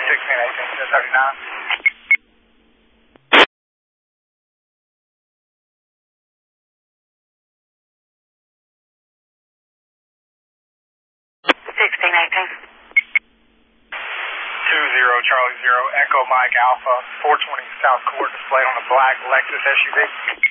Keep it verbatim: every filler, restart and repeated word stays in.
sixteen eighteen to thirty-nine. sixteen eighteen. two zero Charlie zero Echo Mike Alpha, four twenty South Court displayed on a black Lexus S U V.